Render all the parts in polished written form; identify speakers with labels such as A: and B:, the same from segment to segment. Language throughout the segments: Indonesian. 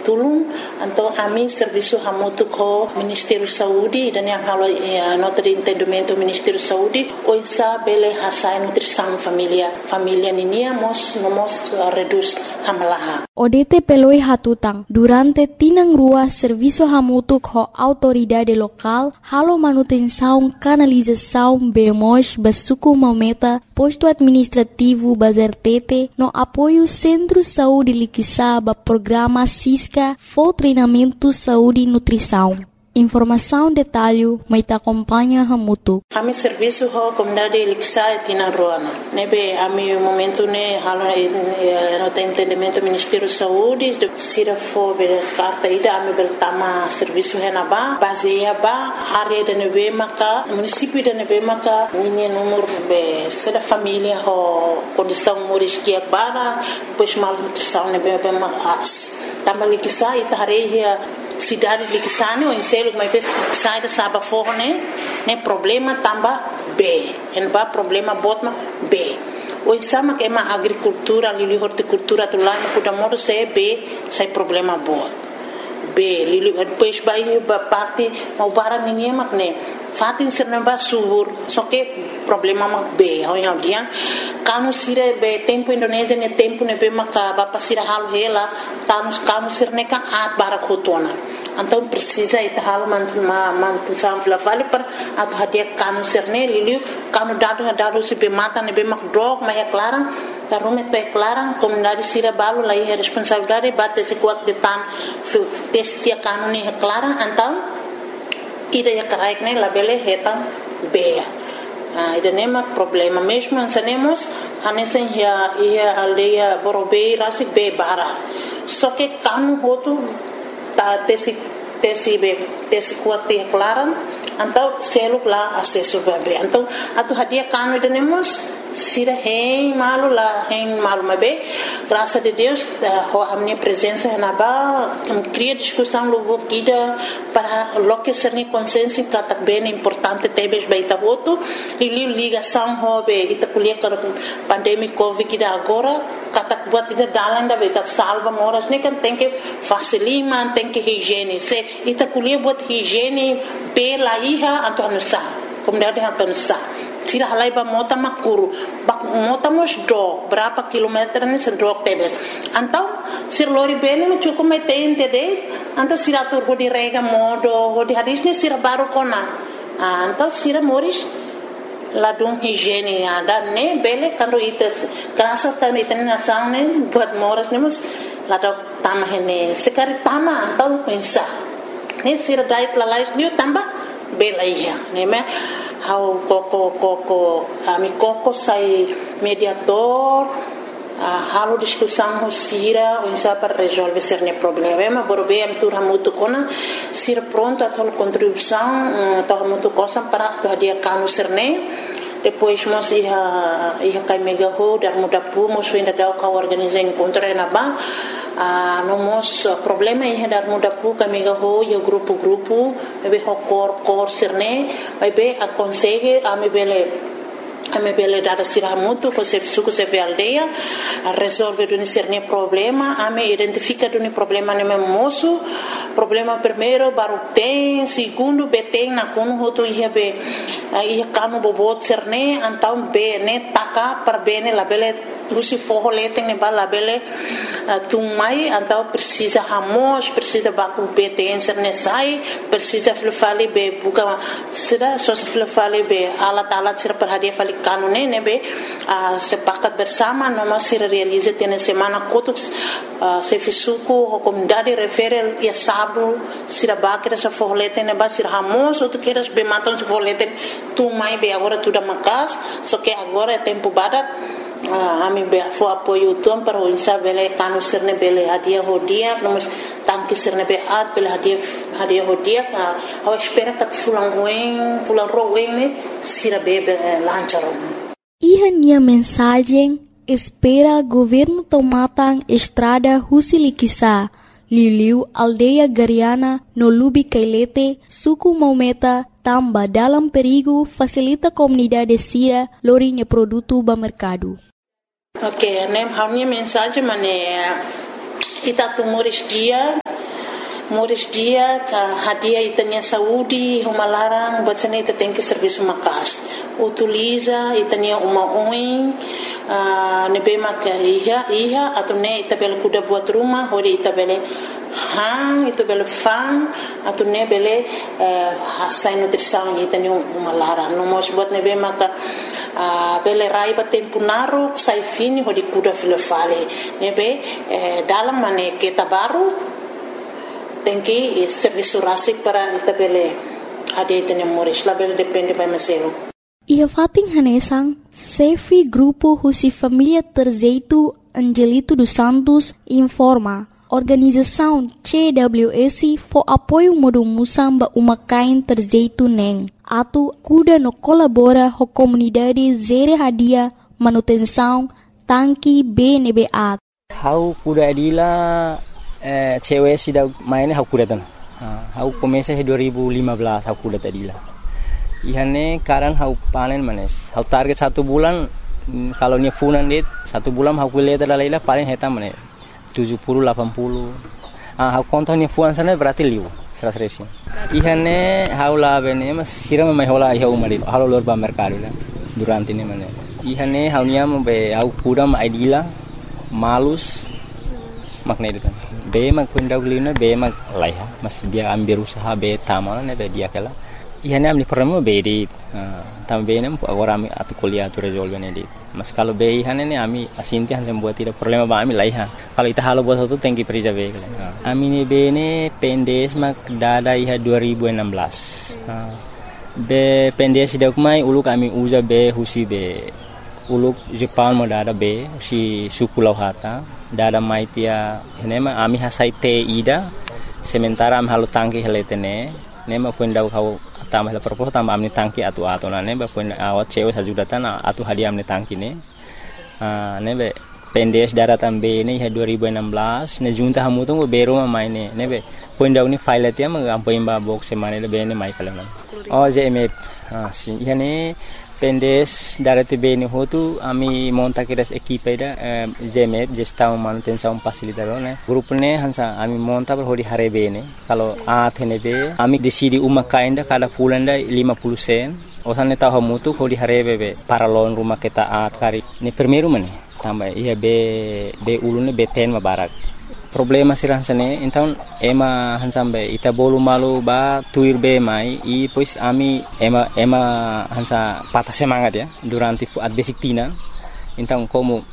A: tulung então a mim serviço hamutu ko Ministério Saúde dan yang halo nota de entendimento Ministério Saúde o insa bele hasai nutrição família ninia mos reduz hamalaha
B: ODT peloi hatutang durante tinang rua serviço hamutu ko autoridade local halo manutenção canalização bemos basuku mameta posto administrativo Bazertete no apoio Centro Saúde Liquissá ba programa Cisca for treinamento saúde e nutrição. Informação detalhe mas acompanha hamutu.
A: Ami serviço ho comunidade Liquissá tina roana. Nebe ami momento ne halo no entendimento Ministério Saúde de sira fo be carta ida ami bertama serviço henaba baseia ba área de nebe maka município de nebe maka minha número be sera família ho condição moris que bara depois mal nutrição nebe be mas tama Liquissá itareia cidade de Liquissane ou em selo mas sai da saba forne né problema tamba B en ba problema botma B o exama que é uma agricultura ali horticultura do lá no modo se B sai problema bot B li depois vai parte o barang ninguém mak né fatin sernamba subur só que problema mak B ao dia kanu sire be tempo Indonésia ne tempo ne be maka ba pasira hal hela kanu sirne kan at barakotona então precisa itahal manutenção vale para atu hadia kanu sirne liliu kanu dado se be mata ne be mak drog mas é clara tarume te clara comunidade sira balo lá é responsabilidade bate se kuat de tan testia kanu ne é clara então ida ya karaik ne labele hetan beia ida nema problema mesmo ansanemos hanesen ia aldeia Borobei rasi be bara só que kanu hotu ta tesi kuat clara então selo lá acesso bebê então atu hadia kanu ida nemos sira hein malu mabe graças a Deus a minha presença na ba cria discussão logo kida para loque ser ni consciência que bem importante tebes baita voto e ligação hobe ita kuliah para pandemia covid kida agora katak buat ita dalan da baita salva moras ni kan tem que facilitar tem que higiene se ita kuliah buat higiene pela iha antonusa comunidade antonusa tira halai ba mota makuru mota mos do berapa kilometer ni sedok tebes antau sir lori bene no cukup metente de antau siratur go di rega modo go di hadis ni sir baru kona antau sira moris ladung higiene ada ne bele kando ites graças kan iten nação ne buat moras nemos ladok tama hene sekari tama antau pensa ne sir dait lalais ni tamba bela ia ne me how koko ami koko sai mediador halo discussão sira insa para resolver cerne problema borbe am tur hamutu kona sir pronto a tol contribuição to hamutu cosa para to dia kanu cerne depois mos ia kai mega ho dar muda pu mos ainda dau ka organizar encontro na ba no mos problema ia dar muda pu ka mega ho ia grupo be ho cor cerne vai be aconselhe a me bele dada sira muito com se suco se ve aldeia a resolver do cerne problema a me identifica do problema no meu moço problema primeiro baru tem segundo beteng na kono hoto ia be ia kanu bobot cerne então be ne taka para bene la bele usi forro leteng ne bala bele tumai então precisa hamos precisa baku beteng cerne sai precisa fale be buka sira so fale be alat sira per hadia fale kanu ne be sepakat bersama noma sira realiza tene semana kotuk se fisuku comunidade refere ia sabu sira bakira sa forro leteng ne ba sira hamos ou tu queres be matam se forro leteng tumai be agora tudo makas só que agora é tempo badak ami be fo apoio tom para o insa bele kanu sirne bele hadia hodia nomos tanki sirne be at bele hadia hodia a espera que fulan roen ne sira bebe lancharon
B: Ihania mensagem espera governo tomatang estrada Husiliquissá Liliu aldeia Gariana no Lubi Kailete suku Maumeta tamba dalam perigo facilita comunidade sira lorinha produto ba mercado.
A: Ok, a minha mensagem é ita tumores dia Moris dia hadiah itanya Saudi humalarang buat sana ita tem que serviço makas utiliza itanya uma oin nebe mak iha atau ne ita bel kuda buat rumah hodi ita bele itu bele fan atau ne bele hasai nutrição itanya humalarang no mos buat nebe mak bele rai ba tempo naru sai fini hodi kuda filofale nebe dalam mane kita baru tem que serviço rasik para itabele ada itanya Moris label depende para maselo.
B: Ia fating hanesang Sefi Grupo Husi Família Terzeitu Angelito dos Santos informa organização CWS for apoio modo musamba umakain Terzeitu neng atu kuda no colabora ho comunidade zere hadia manutenção tanki BNBA.
C: Hau kuda adila cewek sudah mainnya aku datang. Aku komesa 2015 aku datang adila. Ihane karan aku panen manes. Aku target 1 bulan kalau nya funan dit 1 bulan aku lihat adalah paling heta manes 70 80. Aku kontak nya fuan sana berarti liu 100. Ihane aku lah bene mas siram mai hola iha umari. Halo lor ba mercado lah. Durante ini manes. Ihane aku nya be aku kuda ma adila malus makna itu kan. Be mag pundaw lina be mag laiha mas dia ambil usaha be tamal ne be dia kala ihane amni problema be di tam be nem agora ami atu kuliah tu resolve ne di mas kalau be ihane ne ami asinti han buat tidak problema ba ami laiha kalau ita halo buat itu tengki perija be ami ne be ne pendes mag dada iha 2016 be pendes dak mai uluk ami uza be husi be uluk Jepang mo dada be si sukulau hata dada maitia nema ami hasai te ida sementara am halu tangki heletene nema pundau kau tambah la propos tambah amni tangki atu na neba pun awat cewe sajudatan atu hadiah amni tangki ne nebe pendes dada tambe ne 2016 ne junta hamu tu bero ma maine nebe pundau ni file tia magampo imba box semane le bene mai kala oh jeme si yani pendes darati bene hotu ami monta kiras equipe da ZMF gestão manutenção facilitador né grupo ne hansa ami monta per hodi hare bene kalau athene be ami decidi uma kainda kada fulanda 50 sen osane tahu mutu hodi hare be para lon rumah kita at kari ni primeiro mane tambah iya be ulune be ten mabarak problema sirah sane então ema hansambe ita bolu malu ba tuir be mai I pois ami ema hansa patah semangat ya durante at basic tina então como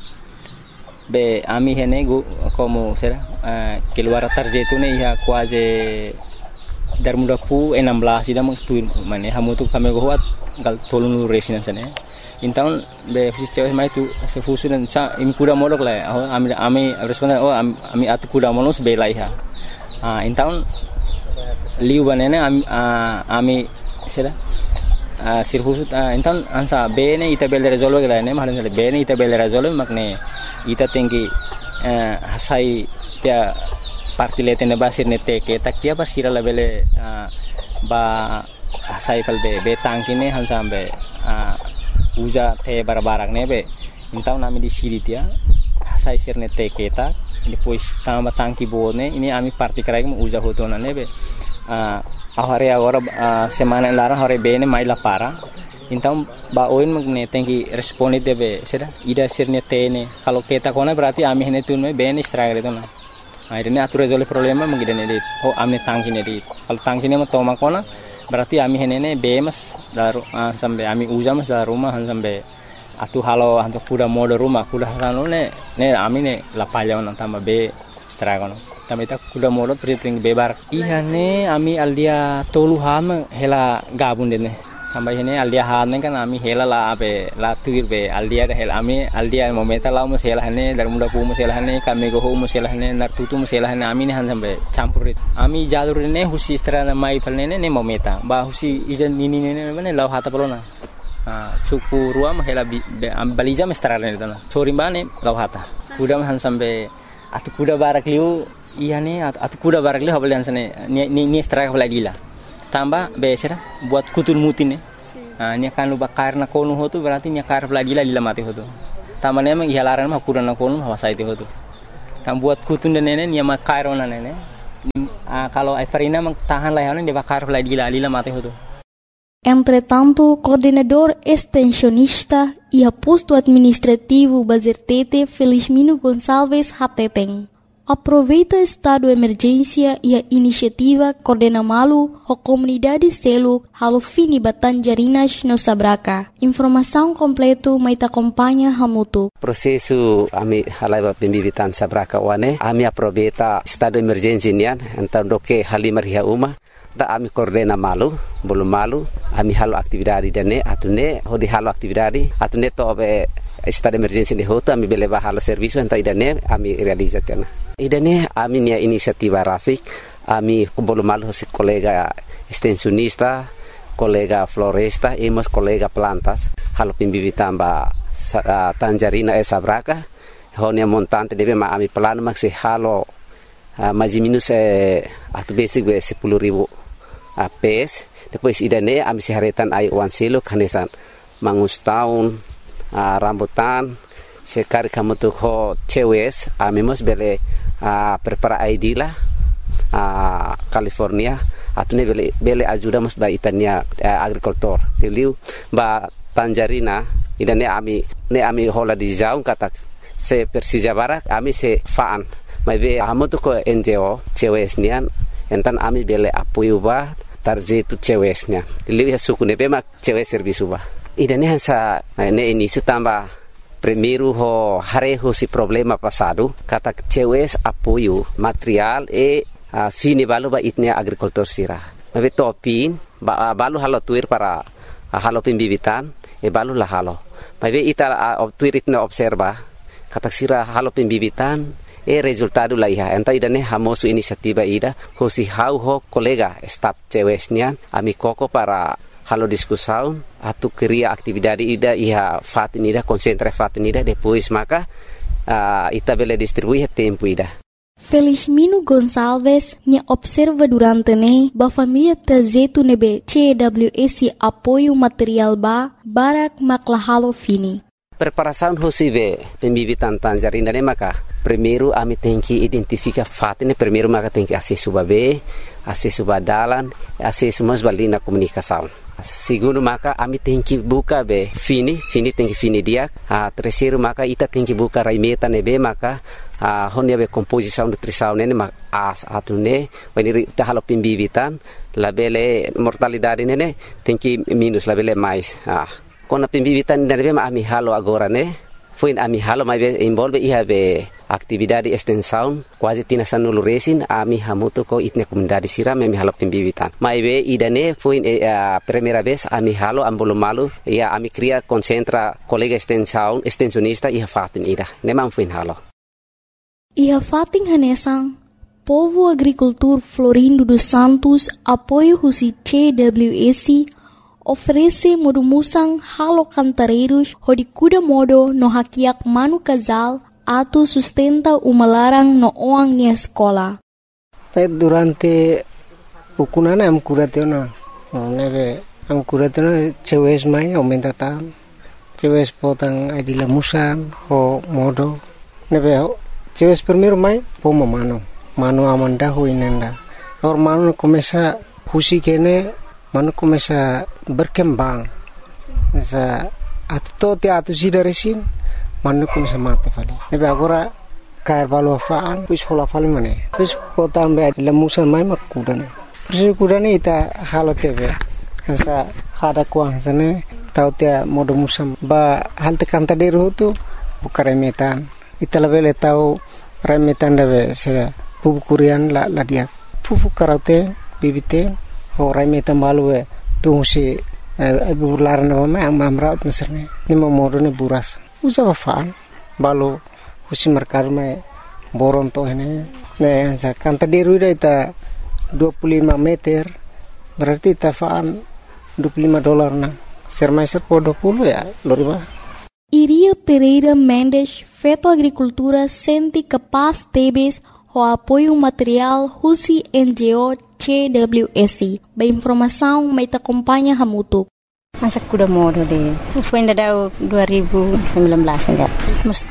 C: be ami hene go como será keluar tarjeto ne ia quase dar muda pu 16 ida mo tuir mane hamu tu kami go hat gal tolunu resina sane então be fisiceu mai tu se fusu dan cha im kuda modok la ami responden ami atu kuda monos be laiha então liu banene ami sera sir fusu então ansa be ne ita bel resolve la ne mahalan be ne ita bel resolve makne ita tengi hasai dia parti letene basir ne teke takia basira la bele ba hasai kal be tangkine hansambe uja te barbarak nebe então nami di siritia sai sirne te keta depois tamba tangki bone ini ami parti karai mo uja hotona nebe ahare agora semana lara hore bene mai la para então ba oin magne tenki responde debe sera ida sirne tene kalau keta kona berarti ami hene tunme bene struggle itu na akhirnya atur resolve problema mengidane dit ami tangki ne dit kalau tangki ne mo toma kona berarti ami henene bemas daru sampai ami uja mas dalam rumah sampai atu halo hantu kuda modo rumah kuda halo ne ami ne lapalya on tamba be stragono tamba ita kuda modo pritring bebar ihane ami aldia tolu ham hela gabun dene tamba hene aldia ham kan ami hela la be la tuir be aldia da hela ami aldia momenta la mo hela hane dar muda pu mo hela hane kami go mo hela hane nartutu mo hela hane ami ne han sampai campurit ami jalur ne husi strana mai palne ne momenta ba husi ijan nini ne ne law hata polona suku ruam hela baliza mestrana dana sori bane law hata kuda han sampai atu kuda barak liu ihane atu kuda barak liu habalian sane ni straka balagila tamba besera buat kutul mutin nya kan luba karna konu hotu berarti nya kar lagi lila mati hotu tamane emang ihalaran mah kurana konu hawasa itu hotu tam buat kutun dan nene nya ma kairona nene Kalau Farina tahan lah yang dibakar lah lila mati itu.
B: Entre tanto, coordenador extensionista e posto administrativo Bazertete Felizmino Gonçalves Hateteng aproveita estado de emergência e a iniciativa coordena malu a comunidade selo halo fini Batanjarinas no Sabraca. Informação completo mai te acompanha hamutu.
D: Prosesu ami halai pembibitan Sabraca wane ami aproveita estado de emergência nian então do que halimar ria uma da ami coordena malu belum malu ami halo aktividade dane atune hodi halo aktividade atune to be estado de emergência de hoto ami beleva halo serviço então idane ami realizatena idane ami nia inisiativa rasik ami belum malu si kolega extensionista kolega floresta e mas kolega plantas halo pembibitan ba Tanjarina Sabraca honia montante deve ma ami plano maksi halo mais minus atu basic 10.000 PS. Depois idane ami siharetan ai wan selo kanesan mangus tahun rambutan sekali kamu tuh ho cewes ami mos bele prepara ID lah California atune bele ajuda mos ba itania agricultor tiliu ba Tanjarina idane ami hola di jaung kata se Persija Barak ami se faan mai be amu tuh ko NGO cewes nian entan ami bele apoio ba tarjetu cewesnya lihat suku nebe mak cewes servisu ba idane hansa ne ini tambah primeiro ho hareho si problema passado kata cewes apoio material fini balu ba itnia agricultor sira mabe topin balu halo tuir para halo pembibitan balu lah halo mabe ita tuir itna observa kata sira halo pembibitan resultado lah ya enta idane hamosu inisiativa ida hosi ho kolega staff cewesnya ami koko para halo diskusão atu cria atividade ida iha fatin ida concentra fatin ida depois maka ita bele distribuir tempo ida
B: Felizmino Gonçalves nya observa durante ne ba família tazetu nebe CWS apoio material ba barak maklahalo fini
D: preparação hosive pembibitan Tanjarina ne maka primeiro ami tenki identifica fatine primeiro maka tenki acesso babe acesso badalan acesso mas balina comunicação segundo maka ami tenki buka be fini tenki fini dia terceiro maka ita tenki buka raimeta nebe maka honia be composição nutrição nene atune weniri ta halo pembibitan labele mortalidade nene tenki minus labele mais kona pembibitan nebe ma ami halo agora ne foi ami halo mai be involve iha be atividade extensão quase tinasan nulu resin ami hamutu ko itne comunidade sira ami halo pembibitan mai be idane foi primeira vez ami halo ambolo malu ia ami cria concentra colega extensionista iha fatin ida nemang foi halo
B: iha fatin hanesang povo agricultor Florindo dos Santos apoio husi CWS oferece modumusang halo cantareiros hodi kuda modo no hakiak manu casal atu sustenta umalarang no oang nia sekolah.
E: Durante ukunana am kuratena neve am kuratena cewes mai aumenta tam cewes potang adila musan ho modo neve cewes primeiro mai poma mano amanda ho inenda or mano começa husi kene mano começa berkembang sa atu sidaresin mano começa mata fali nebe agora cair valo faan pus hola fali mane pus potam be lemusan mai makudane persi kudane ita halo tebe sa hada kuang sane tau tia modo musam ba halte kanta deru tu bukare metan ita lebele tau remetan debe se pupu kurian la dia pupu karaute bibite horai meta malu tungsi bular na mama amraut meserne ni modo ne buras usa faan balu husi merkar me boron to ne sa kanta deru ita 25 meter berarti ta faan $25 na sermai po 20 ya loriba
B: Iria Pereira Mendes Feto Agricultura sente capaz tebes o apoio material Husi NGO CWS. Ba informação mai te acompanha hamutuk.
F: Masa kuda modo de. Foi ainda dau 2019 ainda.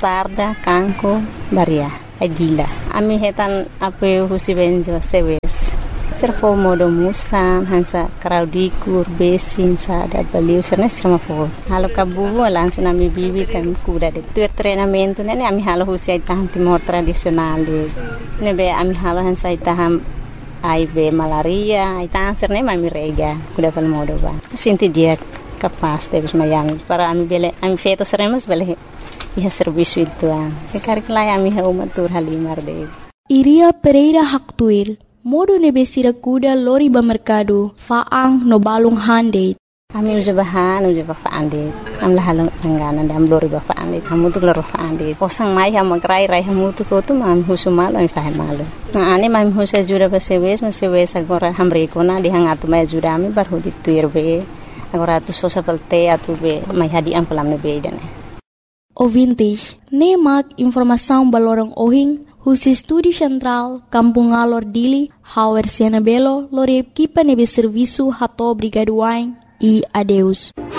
F: Mostarda, kanko, baria, adila. Ami hetan apoio Husi NGO CWS. servo modo musan hansa kraudikur besin sa da baliu serna serma fo halo kabu langsung ami bibi tam kuda de tu treinamento ne ami halo husi taham timor tradisional de ne be ami halo hansa taham aibe malaria itang serne mami rega kuda fal modo ba sinti dia capaz de mayang para ami bele ami feto seremos bele ia serviço itu sekarang lai ami ha umatur halimar de
B: Iria Pereira Haktuir, modo nebesira kuda lori ba merkado, faang no balung hande.
F: Ami uja bahan, uja ba faande. Am lahalong langganan dam lori ba faande. Hamu tu loro faande. Posang mai ha magrai rai hamu tu ko tu mam husumal ami fahe malu. Na ane mam husa jura ba sewes agora hamre ko na di hangatu mai jura ami bar hudi tuir be. Agora tu sosa pelte atu be mai hadi am pelam be dane.
B: O vintage, nemak informação balorong ohing Husi Studi Central, Kampung Alor Dili, Hauer Siena Belo, Lore Kipa Nebe Serviço Hato Brigaduain e adeus.